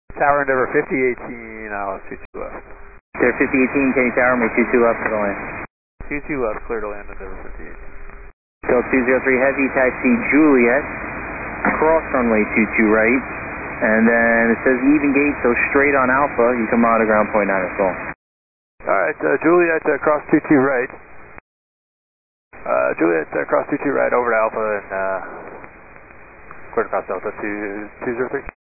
Tower Endeavor 5018, I'll 22 left. Endeavor 5018, can you tower me 22 left for the land? 22 left, clear to land, Endeavor 5018. Phil 203 Heavy, taxi Juliet, cross runway 22 right, and then it says even gate, so straight on Alpha, you come out of ground point 9 as well. Alright, Juliet cross 22 right. Juliet cross 22 right over to Alpha and clear to cross Delta 203.